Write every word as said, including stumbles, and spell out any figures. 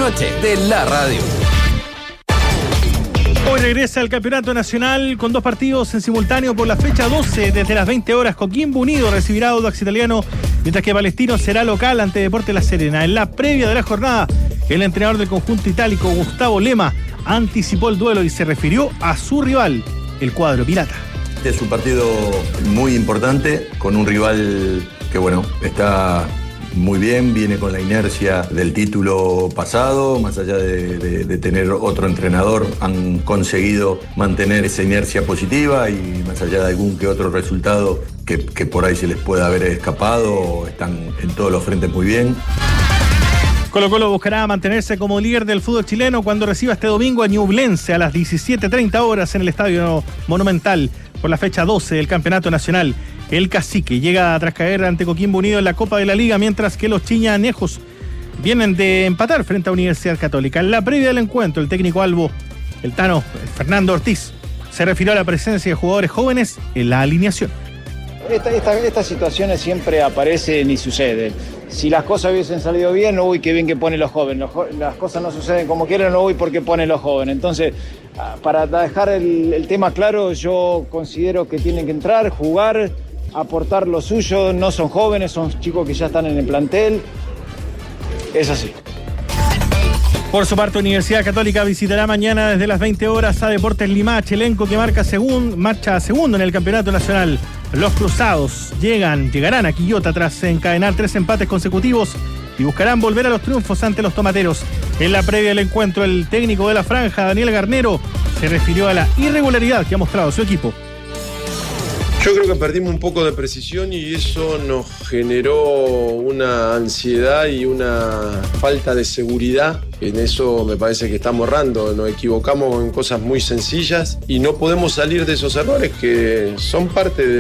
noche de la radio. Hoy regresa el Campeonato Nacional con dos partidos en simultáneo por la fecha doce. Desde las veinte horas, Coquimbo Unido recibirá a Audax Italiano, mientras que Palestino será local ante Deportes La Serena. En la previa de la jornada, el entrenador del conjunto itálico, Gustavo Lema, anticipó el duelo y se refirió a su rival, el cuadro pirata. Es un partido muy importante con un rival que, bueno, está muy bien, viene con la inercia del título pasado, más allá de, de, de tener otro entrenador, han conseguido mantener esa inercia positiva y más allá de algún que otro resultado que, que por ahí se les pueda haber escapado, están en todos los frentes muy bien. Colo-Colo buscará mantenerse como líder del fútbol chileno cuando reciba este domingo a Ñublense a las diecisiete treinta horas en el Estadio Monumental por la fecha doce del Campeonato Nacional. El Cacique llega tras caer ante Coquimbo Unido en la Copa de la Liga, mientras que los chiñanejos vienen de empatar frente a Universidad Católica. En la previa del encuentro, el técnico albo, el Tano Fernando Ortiz, se refirió a la presencia de jugadores jóvenes en la alineación. Esta, esta, estas situaciones siempre aparecen y suceden. Si las cosas hubiesen salido bien, no uy, qué bien que ponen los jóvenes. Los jo- las cosas no suceden como quieren, no uy, porque ponen los jóvenes. Entonces, para dejar el, el tema claro, yo considero que tienen que entrar, jugar, aportar lo suyo. No son jóvenes, son chicos que ya están en el plantel. Es así. Por su parte, Universidad Católica visitará mañana desde las veinte horas a Deportes Limache, elenco que marca segun, marcha segundo en el Campeonato Nacional. Los cruzados llegan, llegarán a Quillota tras encadenar tres empates consecutivos y buscarán volver a los triunfos ante los tomateros. En la previa del encuentro, el técnico de la franja, Daniel Garnero, se refirió a la irregularidad que ha mostrado su equipo. Yo creo que perdimos un poco de precisión y eso nos generó una ansiedad y una falta de seguridad. En eso me parece que estamos errando, nos equivocamos en cosas muy sencillas y no podemos salir de esos errores que son parte de